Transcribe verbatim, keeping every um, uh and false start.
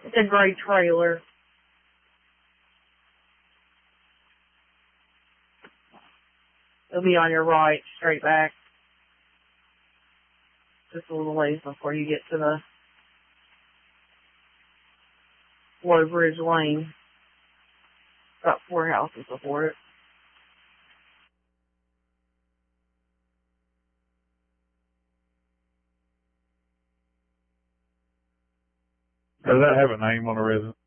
It's a gray trailer. It'll be on your right, straight back. Just a little ways before you get to the Low Bridge Lane. About four houses before it. Does that have a name on the resident?